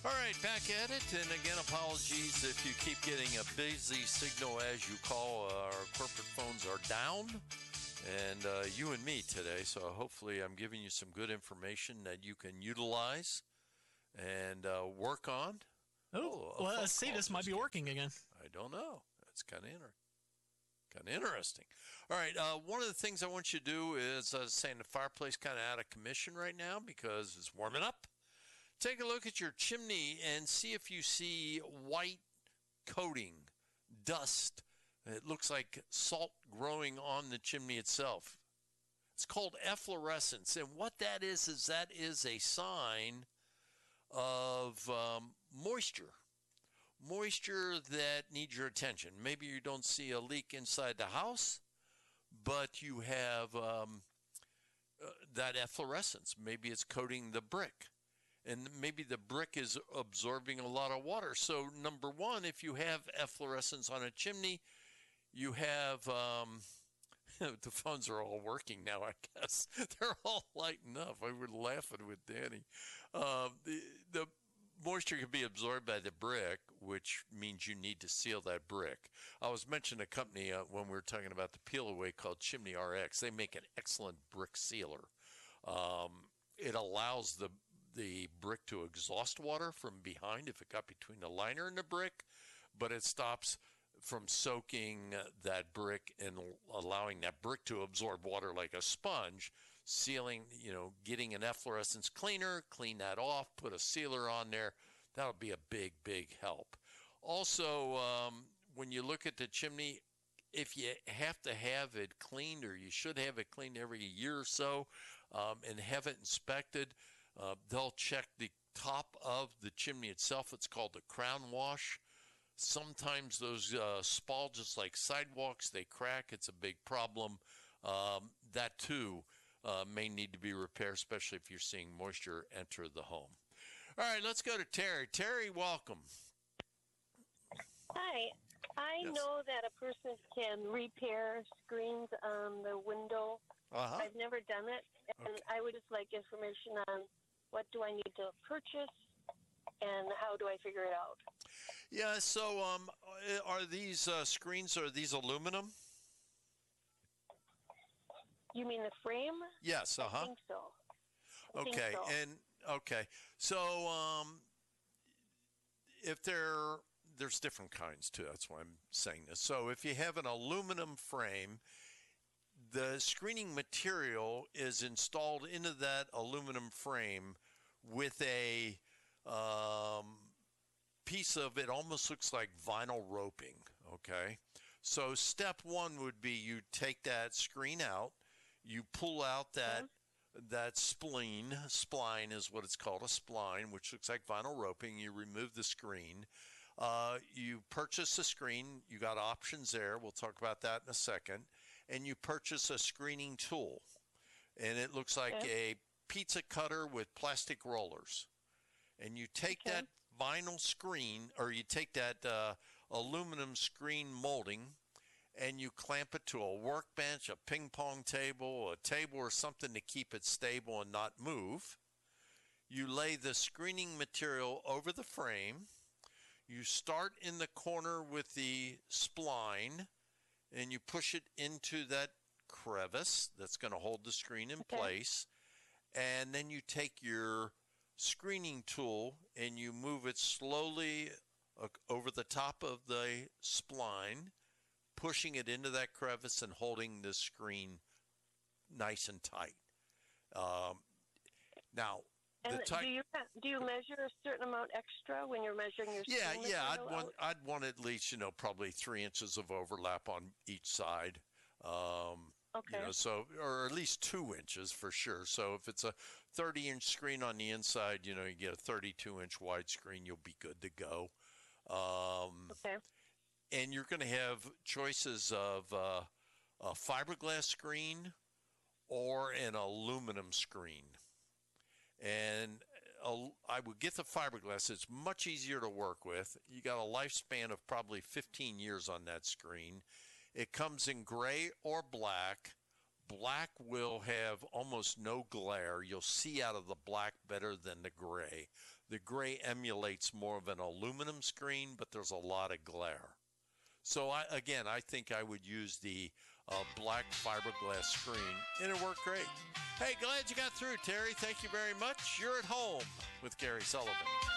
All right, back at it. And again, apologies if you keep getting a busy signal as you call. Our corporate phones are down, and you and me today. So hopefully I'm giving you some good information that you can utilize and work on. Well, let's see. This might be working again. I don't know. That's kind of interesting. All right. One of the things I want you to do is saying the fireplace kind of out of commission right now because it's warming up. Take a look at your chimney and see if you see white coating, dust. It looks like salt growing on the chimney itself. It's called efflorescence. And what that is a sign of moisture that needs your attention. Maybe you don't see a leak inside the house, but you have that efflorescence. Maybe it's coating the brick. And maybe the brick is absorbing a lot of water. So number one, if you have efflorescence on a chimney, you have, the phones are all working now, I guess. They're all lighting up. I was laughing with Danny. The moisture can be absorbed by the brick, which means you need to seal that brick. I was mentioning a company when we were talking about the peel away called Chimney RX. They make an excellent brick sealer. It allows the brick to exhaust water from behind if it got between the liner and the brick, but it stops from soaking that brick and allowing that brick to absorb water like a sponge. Sealing, getting an efflorescence cleaner, clean that off, put a sealer on there. That'll be a big, big help. Also, when you look at the chimney, if you have to have it cleaned, or you should have it cleaned every year or so, and have it inspected, they'll check the top of the chimney itself. It's called the crown wash. Sometimes those spalges, like sidewalks, they crack. It's a big problem. That too may need to be repaired, especially if you're seeing moisture enter the home. All right, let's go to Terry. Terry, welcome. Hi. I know that a person can repair screens on the window. Uh-huh. I've never done it, and I would just like information on what do I need to purchase and how do I figure it out? Yeah, so are these screens, are these aluminum? You mean the frame? Yes, I think so. So if there's different kinds too, that's why I'm saying this. So if you have an aluminum frame, the screening material is installed into that aluminum frame with a piece of it, almost looks like vinyl roping, okay? So step one would be you take that screen out, you pull out that spline is what it's called, a spline, which looks like vinyl roping. You remove the screen. You purchase the screen. You got options there. We'll talk about that in a second. And you purchase a screening tool. And it looks like a pizza cutter with plastic rollers. And you take that vinyl screen, or you take that aluminum screen molding, and you clamp it to a workbench, a ping pong table, a table or something to keep it stable and not move. You lay the screening material over the frame. You start in the corner with the spline, and you push it into that crevice that's going to hold the screen in place. And then you take your screening tool and you move it slowly over the top of the spline, pushing it into that crevice and holding the screen nice and tight. Now, do you measure a certain amount extra when you're measuring your screen? I'd want at least probably 3 inches of overlap on each side. Or at least 2 inches for sure. So if it's a 30-inch screen on the inside, you get a 32-inch wide screen, you'll be good to go. And you're going to have choices of a fiberglass screen or an aluminum screen. And I would get the fiberglass. It's much easier to work with. You got a lifespan of probably 15 years on that screen. It comes in gray or black. black will have almost no glare. You'll see out of the black better than the gray. The gray emulates more of an aluminum screen, but there's a lot of glare. So I think I would use the black fiberglass screen, and it worked great. Hey, glad you got through, Terry. Thank you very much. You're at home with Gary Sullivan.